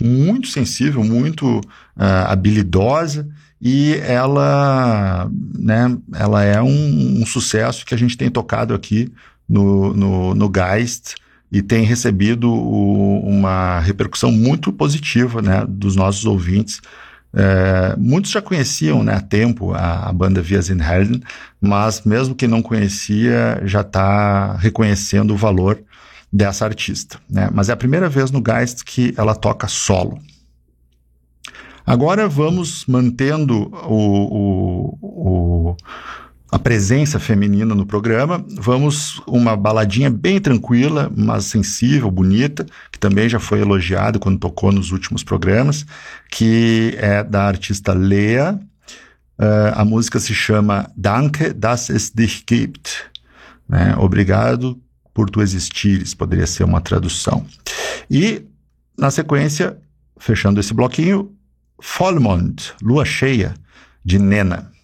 muito sensível, muito habilidosa, e ela, né, ela é um sucesso que a gente tem tocado aqui no Geist, e tem recebido uma repercussão muito positiva, né, dos nossos ouvintes. Muitos já conheciam, né, há tempo a banda Wir sind Helden, mas mesmo quem não conhecia já está reconhecendo o valor dessa artista, né? Mas é a primeira vez no Geist que ela toca solo. Agora vamos mantendo a presença feminina no programa. Vamos uma baladinha bem tranquila, mas sensível, bonita, que também já foi elogiado quando tocou nos últimos programas, que é da artista Lea. A música se chama Danke, dass es dich gibt, né? Obrigado por tu existires, poderia ser uma tradução. E, na sequência, fechando esse bloquinho, Vollmond, Lua Cheia, de Nena.